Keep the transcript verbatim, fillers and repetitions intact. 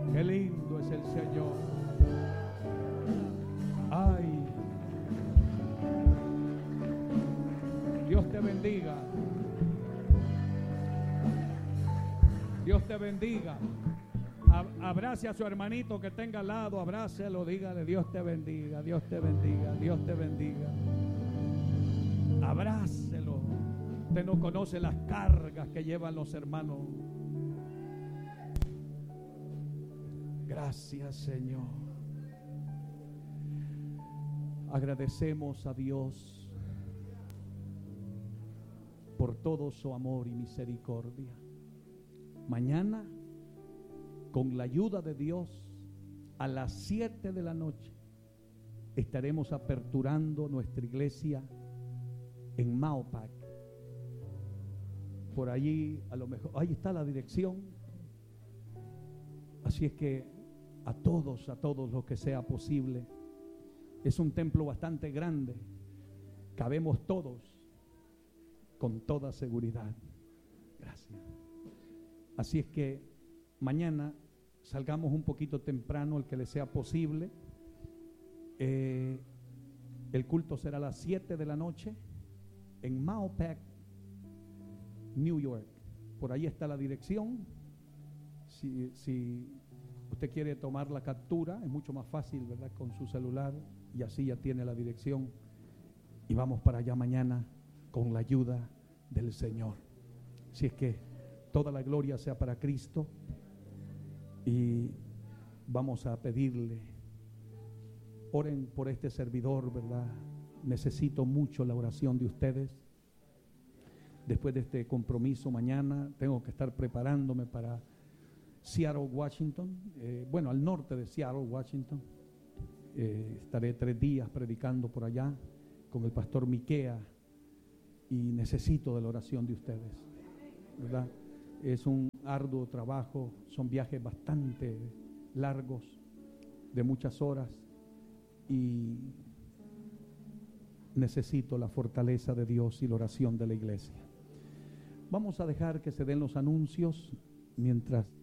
Qué lindo es el Señor. Ay, Dios te bendiga. Dios te bendiga. Abrace a su hermanito que tenga al lado, abrácelo, dígale: Dios te bendiga, Dios te bendiga, Dios te bendiga. Abrácelo. Usted no conoce las cargas que llevan los hermanos. Gracias, Señor. Agradecemos a Dios por todo su amor y misericordia. Mañana, con la ayuda de Dios, a las siete de la noche estaremos aperturando nuestra iglesia en Mahopac. Por allí, a lo mejor, ahí está la dirección. Así es que a todos, a todos los que sea posible. Es un templo bastante grande. Cabemos todos con toda seguridad. Gracias. Así es que mañana salgamos un poquito temprano, el que le sea posible. Eh, el culto será a las siete de la noche en Mahopac, New York. Por ahí está la dirección. Si, si usted quiere tomar la captura, es mucho más fácil, ¿verdad? Con su celular, y así ya tiene la dirección. Y vamos para allá mañana con la ayuda del Señor. Así es que toda la gloria sea para Cristo. Y vamos a pedirle, oren por este servidor, ¿verdad? Necesito mucho la oración de ustedes. Después de este compromiso mañana, tengo que estar preparándome para Seattle, Washington. Eh, bueno, al norte de Seattle, Washington. Eh, estaré tres días predicando por allá con el pastor Miquea. Y necesito de la oración de ustedes, ¿verdad? Es un arduo trabajo, son viajes bastante largos, de muchas horas, y necesito la fortaleza de Dios y la oración de la iglesia. Vamos a dejar que se den los anuncios mientras